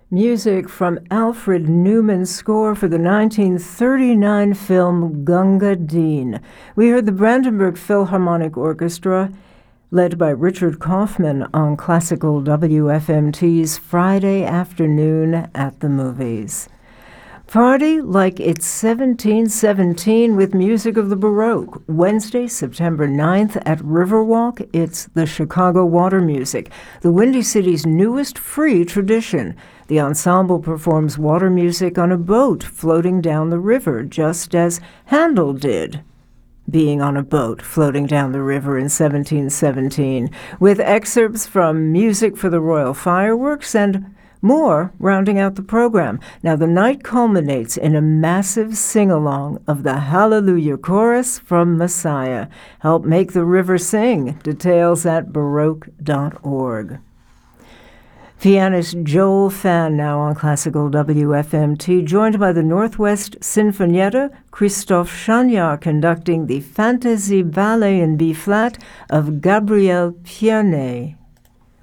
Music from Alfred Newman's score for the 1939 film Gunga Din. We heard the Brandenburg Philharmonic Orchestra, led by Richard Kaufman, on classical WFMT's Friday Afternoon at the Movies. Party like it's 1717 with music of the Baroque. Wednesday, September 9th at Riverwalk, it's the Chicago Water Music, the Windy City's newest free tradition. The ensemble performs water music on a boat floating down the river, just as Handel did, being on a boat floating down the river in 1717, with excerpts from Music for the Royal Fireworks and more rounding out the program. Now, the night culminates in a massive sing-along of the Hallelujah Chorus from Messiah. Help make the river sing. Details at baroque.org. Pianist Joel Fan now on classical WFMT, joined by the Northwest Sinfonietta, Christoph Chagnard conducting the Fantasy Ballet in B-flat of Gabriel Pierné.